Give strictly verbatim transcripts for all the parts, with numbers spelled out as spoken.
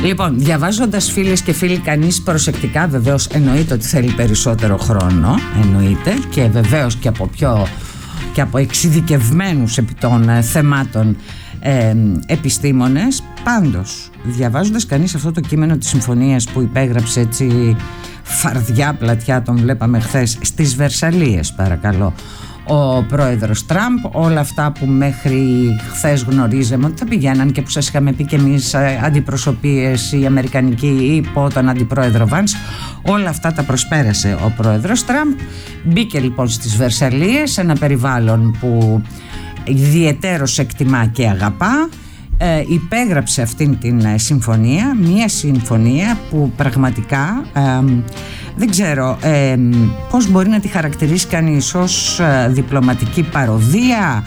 Λοιπόν, διαβάζοντας, φίλες και φίλοι, κανείς προσεκτικά, βεβαίως εννοείται ότι θέλει περισσότερο χρόνο, εννοείται, και βεβαίως και από πιο και από εξειδικευμένους επί των ε, θεμάτων ε, επιστήμονες. Πάντως, διαβάζοντας κανείς αυτό το κείμενο της συμφωνίας που υπέγραψε έτσι φαρδιά πλατιά, τον βλέπαμε χθες στις Βερσαλλίες, παρακαλώ, ο πρόεδρος Τραμπ, όλα αυτά που μέχρι χθες γνωρίζαμε ότι θα πηγαίναν και που σας είχαμε πει και εμείς αντιπροσωπείες, η αμερικανική υπό τον αντιπρόεδρο Βάνς, όλα αυτά τα προσπέρασε ο πρόεδρος Τραμπ. Μπήκε λοιπόν στις Βερσαλλίες, ένα περιβάλλον που ιδιαιτέρως εκτιμά και αγαπά. Ε, υπέγραψε αυτήν την ε, συμφωνία, μια συμφωνία που πραγματικά ε, δεν ξέρω ε, πώς μπορεί να τη χαρακτηρίσει κανείς, ως ε, διπλωματική παροδία,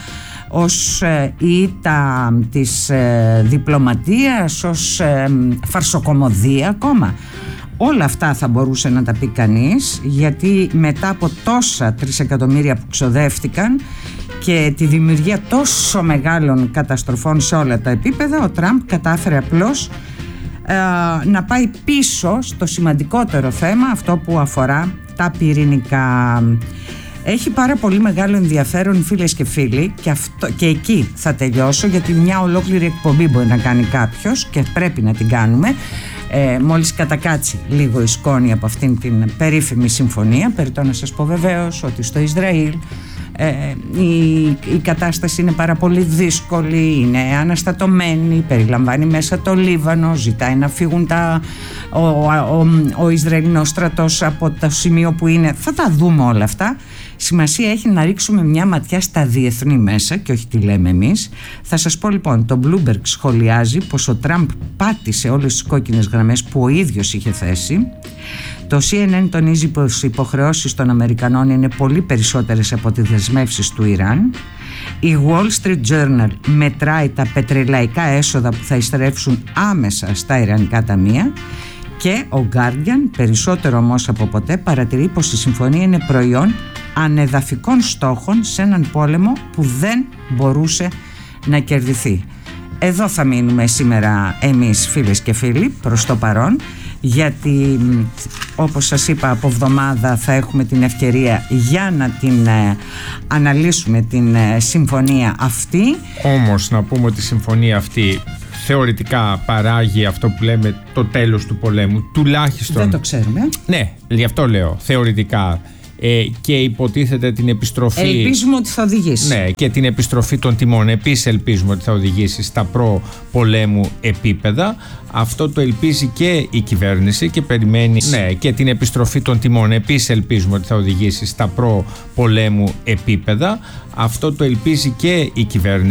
ως ε, ήττα της ε, διπλωματίας, ως ε, φαρσοκομωδία ακόμα. Όλα αυτά θα μπορούσε να τα πει κανείς, γιατί μετά από τόσα τρισεκατομμύρια που ξοδεύτηκαν και τη δημιουργία τόσο μεγάλων καταστροφών σε όλα τα επίπεδα, ο Τραμπ κατάφερε απλώς ε, να πάει πίσω στο σημαντικότερο θέμα, αυτό που αφορά τα πυρηνικά. Έχει πάρα πολύ μεγάλο ενδιαφέρον, φίλες και φίλοι, και, αυτό, και εκεί θα τελειώσω, γιατί μια ολόκληρη εκπομπή μπορεί να κάνει κάποιος και πρέπει να την κάνουμε ε, μόλις κατακάτσει λίγο η σκόνη από αυτήν την περίφημη συμφωνία. Περιττώ να σας πω βεβαίως ότι στο Ισραήλ Ε, η, η κατάσταση είναι πάρα πολύ δύσκολη, είναι αναστατωμένη, περιλαμβάνει μέσα το Λίβανο, ζητάει να φύγουν τα, ο, ο, ο, ο Ισραηλινός στρατός από το σημείο που είναι. Θα τα δούμε όλα αυτά. Σημασία έχει να ρίξουμε μια ματιά στα διεθνή μέσα και όχι τι λέμε εμείς. Θα σας πω λοιπόν, το Bloomberg σχολιάζει πως ο Τραμπ πάτησε όλες τις κόκκινες γραμμές που ο ίδιος είχε θέσει. Το σι εν εν τονίζει πως οι υποχρεώσεις των Αμερικανών είναι πολύ περισσότερες από τις δεσμεύσεις του Ιράν. Η Wall Street Journal μετράει τα πετρελαϊκά έσοδα που θα ειστρέψουν άμεσα στα ιρανικά ταμεία. Και ο Guardian, περισσότερο όμως από ποτέ, παρατηρεί πως η συμφωνία είναι προϊόν ανεδαφικών στόχων σε έναν πόλεμο που δεν μπορούσε να κερδιθεί. Εδώ θα μείνουμε σήμερα εμείς, φίλες και φίλοι, προς το παρόν, γιατί όπως σας είπα, από εβδομάδα θα έχουμε την ευκαιρία για να την ε, αναλύσουμε την ε, συμφωνία αυτή. Όμως να πούμε ότι η συμφωνία αυτή θεωρητικά παράγει αυτό που λέμε το τέλος του πολέμου, τουλάχιστον. Δεν το ξέρουμε. Ναι, γι' αυτό λέω θεωρητικά. Ε, και υποτίθεται την επιστροφή. Ελπίζουμε ότι θα οδηγήσει. Ναι, και την επιστροφή των τιμών. Επίσης ελπίζουμε ότι θα οδηγήσει στα προ-πολέμου επίπεδα. Αυτό το ελπίζει και η κυβέρνηση και περιμένει. Ναι, και την επιστροφή των τιμών. Επίσης ελπίζουμε ότι θα οδηγήσει στα προ-πολέμου επίπεδα. Αυτό το ελπίζει και η κυβέρνηση.